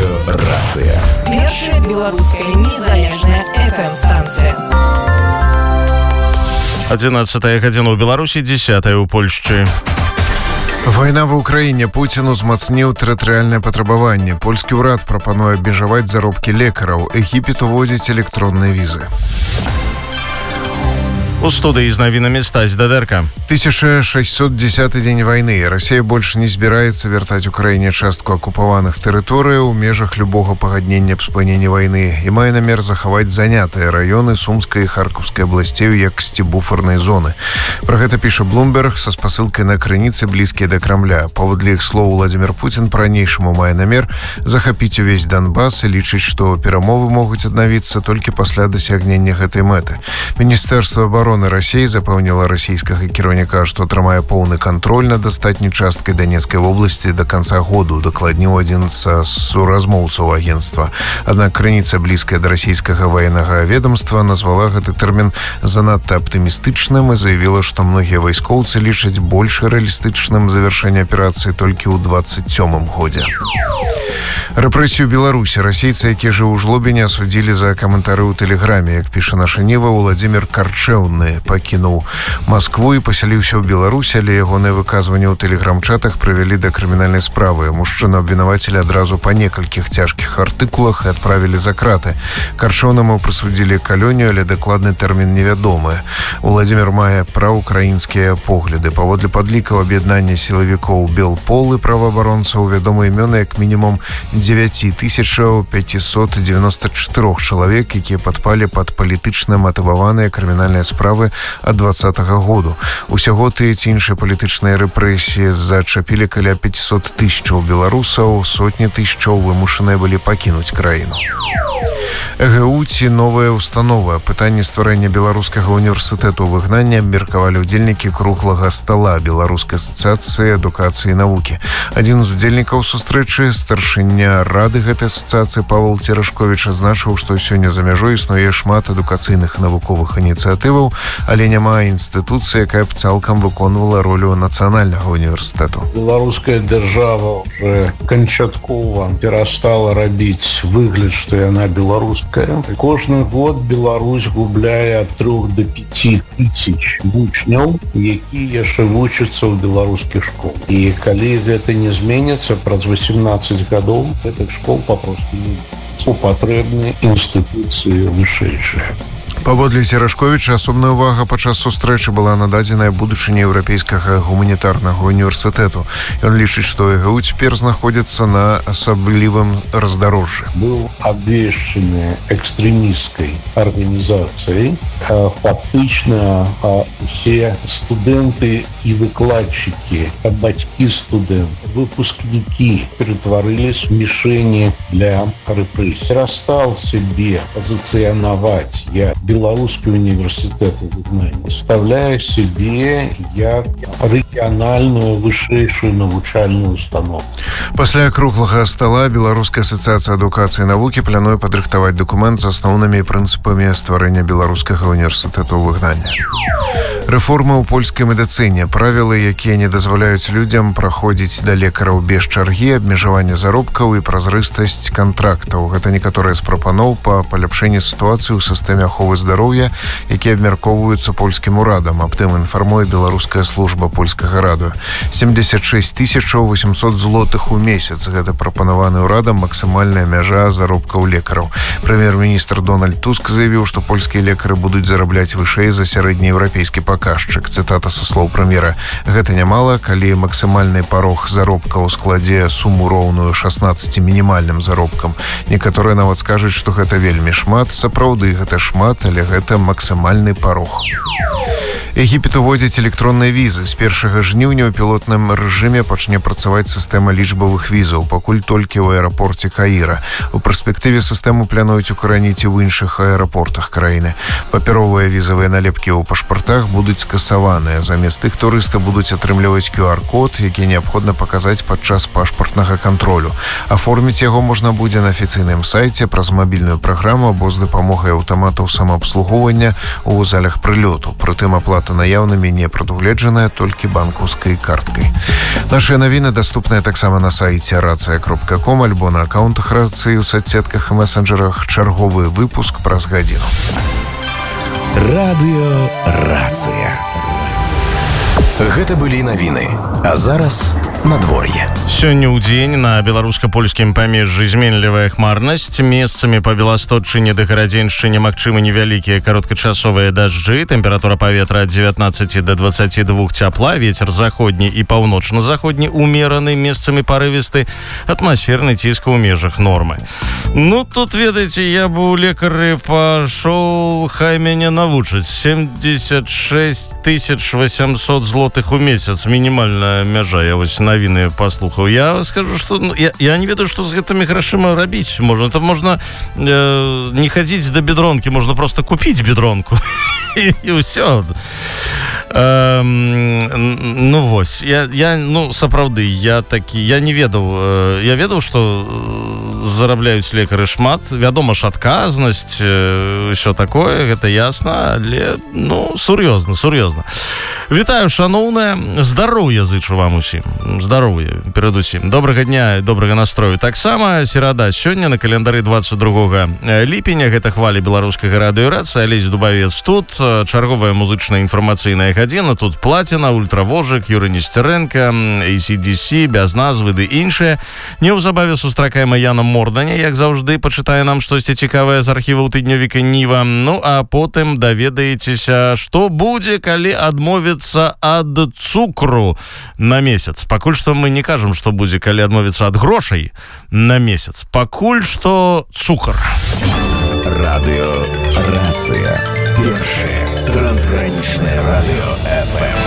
Радыёрацыя. Першая беларуская незалежная FM-станція. 11 гадзіна ў Беларусі, 10 ў Польшчы. Вайна ва ўкраіне. Пуцін узмацніў тэрытарыяльнае патрабаванне. Польскі ўрад прапануе абмежаваць заробкі лекараў. Егіпет уводзіць электронныя візы. У студыі з навінамі Стась Дадэрка. 1610 дзень вайны. Расія больш не збіраецца вяртаць Украіне частку акупаваных тэрыторыяў у межах любога пагаднення аб спыненні вайны і мае намер захаваць занятыя раёны Сумскай і Харкаўскай абласцей у якасці буфернай зоны. Пра гэта піша Bloomberg са спасылкай на крыніцы, блізкія да Крамля. Паводле іх слоў, Владзімір Пуцін па-ранейшаму мае намер захапіць увесь Донбас і лічыць, што перамовы могуць аднавіцца толькі пасля дасягнення гэтай мэты. Міністэрства абароны России запэўніла расійскага кіраўніка, што атрымае поўны кантроль над астатняй часткай Донецкай вобласці да канца году, дакладніў адзін са суразмоўцаў агенцтва. Аднак крыніца, блізкая да расійскага ваеннага ведомства, назвала гэты тэрмін занадта аптымістычным і заявіла, што многія вайскоўцы лічаць больш рэалістычным завяршэнне аперацыі толькі ў 27-м годзе. Рэпрэсію Беларусі. Расейцы, які жыў у Жлобіне, асудзілі за каментары ў тэлеграме. Як піша наша Ніва, Владзімір Карчэўны пакінуў Маскву і пасяліўся ў Беларусі, але ягоныя выказванні ў тэлеграм-чатах прывялі да крымінальнай справы. Мужчыну абвінавацілі адразу па некалькіх цяжкіх артыкулах і адправілі за краты. Карчэўнаму прысудзілі калонію, але дакладны тэрмін невядомы. Владзімір мае праўкраінскія погляды. Паводле падлікаў аб'яднання сілавікоў Белпол і праваабаронцаў вядомы імёны як мінімум 9594 чалавек, якія падпалі пад палітычна матываваныя крымінальныя справы ад 20-го году. Усяго тыя ці іншыя палітычныя рэпрэсіі зачапілі каля 500 тысячаў беларусаў, сотні тысячаў вымушаныя былі пакінуць краіну. ЭГУ ці новая установа. Пытанне стварэння беларускага універсітэту выгнання абмеркавалі ўдзельнікі круглага стала Беларускай асацыяцыі адукацыі і навукі. Адзін з удзельнікаў сустрэчы, старшыня рады гэтай асацыяцыі Павел Терешкович, азначыў, што сёння за мяжой існуе шмат адукацыйных навуковых ініцыятываў, але няма інстытуцыі, якая б цалкам выконвала ролю нацыянальнага універсітэту. Беларуская дзяржава уже канчаткова перастала рабіць выгляд, што яна беларуская. Кожны год Беларусь губляе ад 3 до 5 тысяч вучняў, якія яшчэ вучацца ў беларускіх школ. І калі гэта не зменіцца, праз 18 гадоў гэтых школ папросту не патрэбны інстытуцыі вышэйшыя. Паводле Терешковича, асобная ўвага падчас сустрэчы была нададзеная будучыні Еўрапейскага гуманітарнага універсітэту. Ён лічыць, што ЭГУ цяпер знаходзіцца на асаблівым раздарожжы. Быў абвешчаны экстрэмісцкай арганізацыяй. Фактычна усе студэнты і выкладчыкі, бацькі студэнтаў, выпускнікі ператварыліся ў мішэні для рэпрэсій. Перастал сябе пазіцыянаваць як Беларускі універсітэт выгнання, ставляе сябе як рэгіянальную вышэйшую навучальную установу. Пасля круглага стала Беларуская асацыяцыя адукацыі і навукі плануе падрыхтаваць дакумент з асноўнымі прынцыпамі стварэння беларускага універсітэту выгнання. Рэформы ў польскай медыцыне. Правілы, якія не дазваляюць людзям праходзіць да лекараў без чаргі, абмежаванне заробкаў і празрыстасць кантрактаў. Гэта некаторыя з прапаноў па паляпшэнні сітуацыі ў сістэме аховы здароўя, якія абмяркоўваюцца польскім урадам. Аб тым інфармуе беларуская служба польскага радыё. 76 800 злотых у месяц. Гэта прапанаваны ўрадам максімальная мяжа заробкаў лекараў. Прэм'ер-міністр Дональд Туск заявіў, што польскія лекары будуць зарабляць вышэй за сярэднееўрапейскі паказчык. Цытата са слоў прэм'ера. Гэта нямала, калі максімальны парог заробкаў складзе суму роўную 16 мінімальным заробкам. Некаторыя нават скажуць, што гэта вельмі шмат. Сапраўды, гэта шмат, але гэта максімальны парог. Егіпет уводзіць электронныя візы. З 1 жніўня ў пілотным рэжыме пачне працаваць сістэма лічбавых візаў, пакуль толькі ў аэрапорце Каіра. У перспектыве сістэму плануюць укараніць і ў іншых аэрапортах краіны. Папяровыя візавыя налепкі ў пашпартах будуць скасаваныя. Замест іх турысты будуць атрымліваць QR-код, які неабходна паказаць падчас пашпартнага кантролю. Аформіць яго можна будзе на афіцыйным сайце праз мабільную праграму або з дапамогай аўтаматаў самаабслугоўвання ў залях прылёту. Прытым аплата аплата наяўнымі не прадугледжаная толькі банкаўскай карткай. Нашыя навіны даступныя таксама на сайце racia.com альбо на аккаунтах рацыі ў соцсетках і месенджерах. Чарговы выпуск праз гадзіну. Радыё Рацыя. Гэта былі навіны. А зараз надвор'е. Сёння ў дзень на беларуска-польскім памежжы зменлівая хмарнасць. Месцамі па Беласточчыне ды Гарадзеншчыне магчымы невялікія кароткачасовыя дажджы. Тэмпература паветра ад 19 до 22 цяпла. Вецер заходні і паўночна-заходні умераны, месцамі парывісты. Атмасферны ціск у межах нормы. Ну, тут, ведаеце, я бы у лекары пашоў, хай мяне навучаць. 76 800 злотых у месяц. Мінімальная мяжа. Я вось навіны паслухаў. Я скажу, што я не ведаю, што з гэтымі грашыма рабіць. Можна не хадзіць да бедронкі, можна просто купіць бедронку. І ўсё. Ну вось, сапраўды, я не ведаў. Я ведаў, што зарабляюць лекары шмат. Вядома ж, адказнасць, ўсё такое, гэта ясна, але, сур'ёзна. Вітаю, шаноўныя. Здароўя зычу вам усім. Здароўя, перадусім. Добрага дня, добрага настрою. Таксама серада сёння на календары 22 ліпеня. Гэта хвалі беларускага радыё Рацыя. Алесь Дубавец тут. Чарговая музычная інфармацыйная гадзіна. Тут Плаціна, Ультравожык, Юрый Несцярэнка, AC/DC, без назвы ды іншыя. Неўзабаве сустракаем Яна Морданя, як заўжды, пачытае нам штосьці цікавае з архіваў тыднёвіка Ніва. Ну, а потым даведаецеся, што будзе, калі адмовіцца ад цукру на месяц. Пакуль што мы не кажам, што будзе, калі адмовіцца ад грошай на месяц. Пакуль што цукар. Радыё Рацыя. Першае трансгранічнае радыё FM.